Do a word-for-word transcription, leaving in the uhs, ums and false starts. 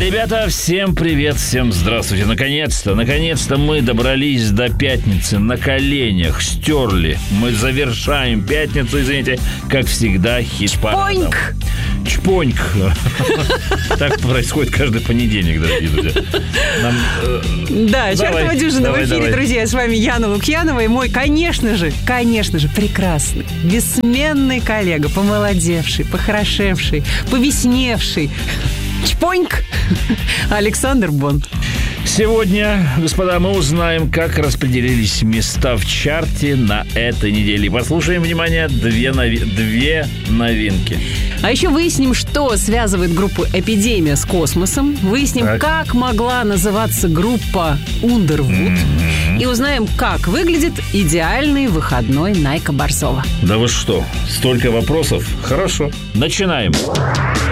Ребята, всем привет, всем здравствуйте. Наконец-то, наконец-то мы добрались до пятницы на коленях, стерли. Мы завершаем пятницу, извините, как всегда, хит-парадом. Чпоньк! Чпоньк! Так происходит каждый понедельник, дорогие друзья. Нам, э, да, чертова дюжина в эфире, давай. Друзья. С вами Яна Лукьянова и мой, конечно же, конечно же, прекрасный, бессменный коллега, помолодевший, похорошевший, повесневший. Чпоньк! Александр Бон. Сегодня, господа, мы узнаем, как распределились места в чарте на этой неделе. Послушаем, внимание, две, нови... две новинки. А еще выясним, что связывает группу «Эпидемия» с космосом. Выясним, так. как могла называться группа «Ундервуд». Mm-hmm. И узнаем, как выглядит идеальный выходной Найка Борзова. Да вы что, столько вопросов? Хорошо, начинаем.